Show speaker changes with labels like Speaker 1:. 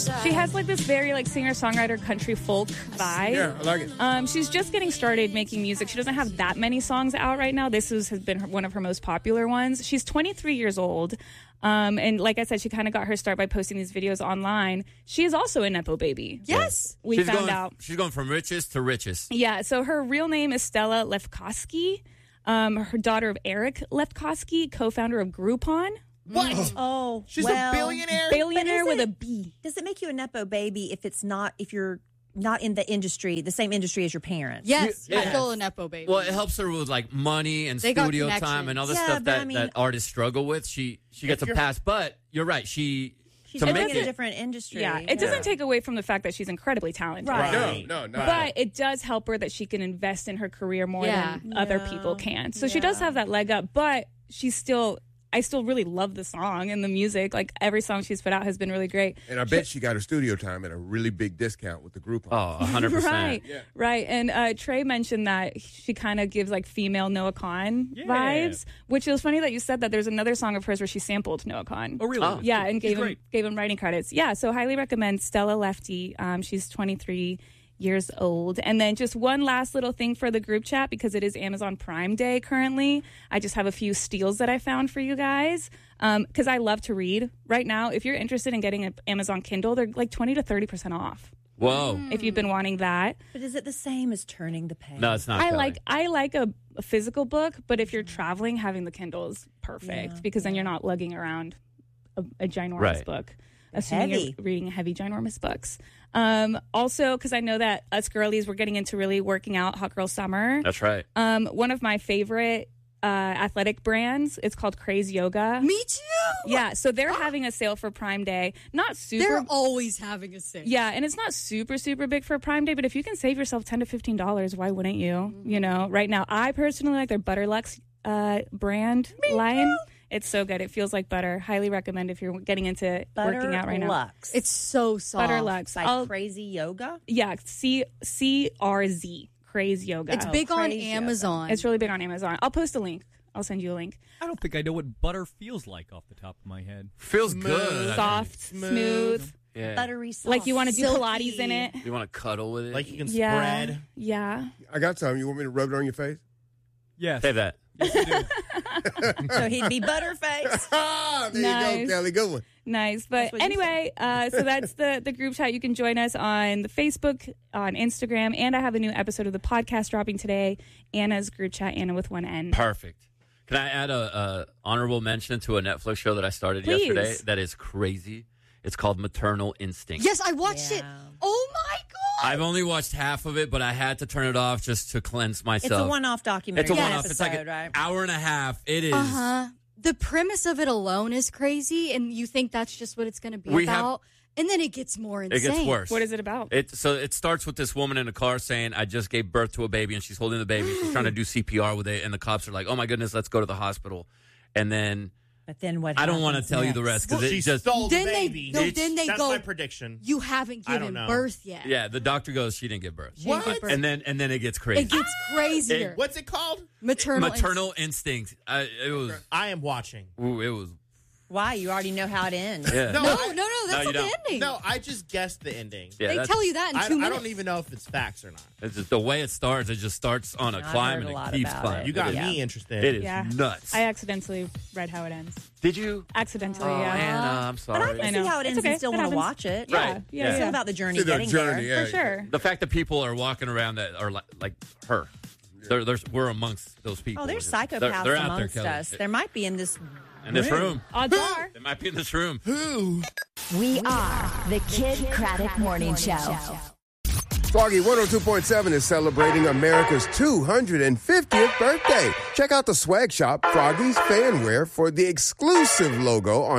Speaker 1: She has like this very like singer-songwriter country folk vibe.
Speaker 2: Yeah, I like it.
Speaker 1: She's just getting started making music. She doesn't have that many songs out right now. This has been one of her most popular ones. She's 23 years old. And like I said, she kind of got her start by posting these videos online. She is also a Nepo baby.
Speaker 3: Yes.
Speaker 1: We found out.
Speaker 4: She's going from riches to richest.
Speaker 1: Yeah, so her real name is Stella Lefkowski. Her daughter of Eric Lefkowski, co-founder of Groupon.
Speaker 3: What?
Speaker 5: Oh,
Speaker 3: She's a billionaire?
Speaker 1: Billionaire
Speaker 5: But is
Speaker 1: with a
Speaker 5: it-
Speaker 1: B.
Speaker 5: Does it make you a Nepo baby if you're not in the industry, the same industry as your parents?
Speaker 3: Yes.
Speaker 4: Yeah.
Speaker 3: I feel a Nepo baby.
Speaker 4: Well, it helps her with like money and
Speaker 3: They got
Speaker 4: studio
Speaker 3: connections.
Speaker 4: time and all the
Speaker 5: Yeah,
Speaker 4: stuff
Speaker 5: but
Speaker 4: that,
Speaker 5: I mean-
Speaker 4: that artists struggle with. She gets a pass, but you're right.
Speaker 5: She's
Speaker 4: to
Speaker 5: working
Speaker 4: make
Speaker 5: in a
Speaker 4: it.
Speaker 5: different industry.
Speaker 1: Yeah, it doesn't take away from the fact that she's incredibly talented.
Speaker 5: Right.
Speaker 2: No.
Speaker 1: But it does help her that she can invest in her career more
Speaker 3: Yeah.
Speaker 1: than other people can. So she does have that leg up, but I still really love the song and the music. Like every song she's put out has been really great.
Speaker 2: And I bet she got her studio time at a really big discount with the group.
Speaker 4: Oh, 100%.
Speaker 1: Right,
Speaker 2: Yeah.
Speaker 1: right. And Trey mentioned that she kind of gives like female Noah Kahan vibes, which is funny that you said that. There's another song of hers where she sampled Noah Kahan.
Speaker 6: Oh, really?
Speaker 1: Yeah, and
Speaker 6: She's
Speaker 1: gave him writing credits. Yeah, so highly recommend Stella Lefty. She's 23 years old. And then just one last little thing for the group chat, because it is Amazon Prime Day currently. I just have a few steals that I found for you guys, because I love to read. Right now, if you're interested in getting an Amazon Kindle, they're like 20 to 30% off.
Speaker 4: Whoa.
Speaker 1: If you've been wanting that.
Speaker 5: But is it the same as turning the page?
Speaker 4: No, it's not.
Speaker 1: I
Speaker 4: Kelly.
Speaker 1: like a physical book, but if you're traveling, having the Kindle is perfect, because then you're not lugging around a ginormous
Speaker 4: Right.
Speaker 1: book, assuming
Speaker 5: Heavy.
Speaker 1: you're reading heavy, ginormous books. Also, because I know that us girlies, we're getting into really working out. Hot Girl Summer.
Speaker 4: That's right.
Speaker 1: One of my favorite athletic brands. It's called Craze Yoga.
Speaker 3: Me too.
Speaker 1: Yeah, so they're having a sale for Prime Day. Not super.
Speaker 3: They're always having a sale.
Speaker 1: Yeah, and it's not super big for Prime Day, but if you can save yourself $10 to $15, why wouldn't you? You know, right now, I personally like their Butterlux brand line. It's so good. It feels like butter. Highly recommend if you're getting into working out right now.
Speaker 5: Lux.
Speaker 3: It's so soft.
Speaker 1: Butterlux.
Speaker 5: like crazy yoga.
Speaker 1: Yeah, CRZ, Craze Yoga.
Speaker 3: It's big on
Speaker 5: Crazy yoga.
Speaker 3: Amazon.
Speaker 1: It's really big on Amazon. I'll post a link. I'll send you a link.
Speaker 6: I don't think I know what butter feels like off the top of my head.
Speaker 4: Feels good.
Speaker 1: Soft, smooth.
Speaker 4: Yeah.
Speaker 5: Buttery soft.
Speaker 1: Like you want to do
Speaker 3: Silky.
Speaker 1: Pilates in it.
Speaker 4: You want to cuddle with it?
Speaker 7: Like you can
Speaker 1: Yeah.
Speaker 7: spread.
Speaker 1: Yeah.
Speaker 2: I got some. You want me to rub it on your face?
Speaker 6: Yes.
Speaker 4: Say that.
Speaker 6: Yes, I do.
Speaker 5: So he'd be Butterface.
Speaker 2: There you
Speaker 1: Nice.
Speaker 2: go, Kelly. Good one.
Speaker 1: Nice. But
Speaker 5: what you
Speaker 1: anyway, so that's the group chat. You can join us on the Facebook, on Instagram, and I have a new episode of the podcast dropping today. Anna's group chat, Anna with one N.
Speaker 4: Perfect. Can I add a honorable mention to a Netflix show that I started
Speaker 1: Please.
Speaker 4: yesterday that is crazy? It's called Maternal Instinct.
Speaker 3: Yes, I watched it.
Speaker 5: Yeah.
Speaker 3: Oh my god!
Speaker 4: I've only watched half of it, but I had to turn it off just to cleanse myself.
Speaker 5: It's a one-off documentary.
Speaker 4: It's a one-off. It's like
Speaker 5: episode,
Speaker 4: an
Speaker 5: right?
Speaker 4: hour and a half. It is.
Speaker 3: The premise of it alone is crazy, and you think that's just what it's going to be
Speaker 4: We have-
Speaker 3: about, and then it gets more insane.
Speaker 4: It gets worse.
Speaker 1: What is it about?
Speaker 4: So it starts with this woman in a car saying, I just gave birth to a baby, and she's holding the baby. She's trying to do CPR with it, and the cops are like, oh, my goodness, let's go to the hospital. And then
Speaker 5: But then what?
Speaker 4: I don't want to
Speaker 5: happens
Speaker 4: tell you the
Speaker 5: next?
Speaker 4: rest because
Speaker 7: She
Speaker 4: it just...
Speaker 7: stole the
Speaker 3: Then they-
Speaker 7: baby.
Speaker 3: no, then they
Speaker 7: That's
Speaker 3: go-
Speaker 7: my prediction.
Speaker 3: You haven't
Speaker 7: I don't
Speaker 3: given
Speaker 7: know.
Speaker 3: birth yet.
Speaker 4: Yeah, the doctor goes, she didn't give birth.
Speaker 3: She didn't give birth.
Speaker 4: And then it gets crazy.
Speaker 3: It gets crazier.
Speaker 7: What's it called?
Speaker 3: Maternal
Speaker 4: instinct. It was...
Speaker 7: I am watching.
Speaker 4: Ooh, it was...
Speaker 5: Why? You already know how it ends.
Speaker 4: Yeah.
Speaker 3: No, that's
Speaker 4: you
Speaker 3: not the
Speaker 4: don't.
Speaker 3: ending.
Speaker 7: No, I just guessed the ending.
Speaker 4: Yeah,
Speaker 3: they
Speaker 4: that's-
Speaker 3: tell you that in
Speaker 7: I
Speaker 3: 2 minutes.
Speaker 7: don't even know if it's facts or not.
Speaker 4: It's just the way it starts. It just starts on a
Speaker 5: I've
Speaker 4: climb
Speaker 5: heard
Speaker 4: and
Speaker 5: a lot
Speaker 4: it keeps
Speaker 5: about
Speaker 4: climbing.
Speaker 5: it.
Speaker 7: You got
Speaker 5: Yeah.
Speaker 7: me interested.
Speaker 4: It is
Speaker 1: Yeah.
Speaker 4: nuts.
Speaker 1: I accidentally read how it ends.
Speaker 4: Did you?
Speaker 1: Accidentally,
Speaker 4: Oh,
Speaker 1: yeah.
Speaker 4: Anna, I'm
Speaker 5: But
Speaker 4: sorry.
Speaker 5: I can
Speaker 1: I
Speaker 5: see
Speaker 1: know.
Speaker 5: how it
Speaker 1: It's
Speaker 5: ends
Speaker 1: okay.
Speaker 5: and still
Speaker 1: It
Speaker 5: want to
Speaker 1: happens.
Speaker 5: watch it.
Speaker 1: Yeah,
Speaker 4: Right.
Speaker 1: yeah,
Speaker 5: It's
Speaker 1: yeah.
Speaker 5: still about the journey
Speaker 2: See the
Speaker 5: getting
Speaker 2: journey,
Speaker 5: there.
Speaker 2: yeah.
Speaker 1: For sure.
Speaker 4: The fact that people are walking around that are like her. We're amongst those people.
Speaker 5: Oh, there's
Speaker 4: They're
Speaker 5: psychopaths
Speaker 4: out there,
Speaker 5: amongst
Speaker 4: Kelly.
Speaker 5: us. There might be in this
Speaker 4: room.
Speaker 1: Odds are.
Speaker 4: They might be in this room.
Speaker 8: We are the Kid Craddock Morning Show.
Speaker 2: Froggy 102.7 is celebrating America's 250th birthday. Check out the swag shop, Froggy's Fanwear, for the exclusive logo on